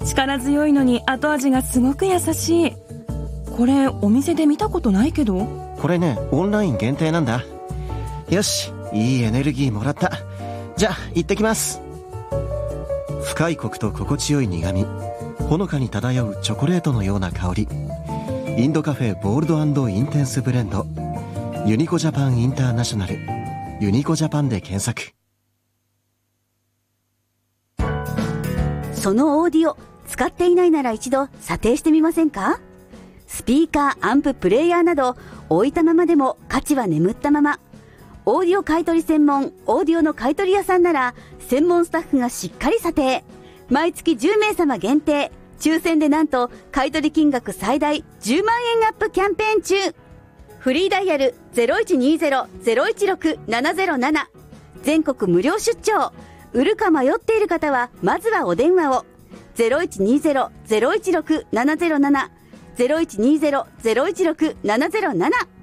力強いのに後味がすごく優しい。これお店で見たことないけど。 これね、オンライン限定なんだ。よし、いいエネルギーもらった。じゃあ行ってきます。深いコクと心地よい苦味、ほのかに漂うチョコレートのような香り。インドカフェボールド&インテンスブレンド、ユニコジャパンインターナショナル、ユニコジャパンで検索。 そのオーディオ使っていないなら一度査定してみませんか？スピーカー、アンプ、プレイヤーなど置いたままでも価値は眠ったまま。オーディオ買取専門オーディオの買取屋さんなら専門スタッフがしっかり査定。毎月10名様限定、抽選でなんと買取金額最大10万円アップキャンペーン中。フリーダイヤル 0120-016-707、 全国無料出張。売るか迷っている方はまずはお電話を。 0120-016-707、 0120-016-707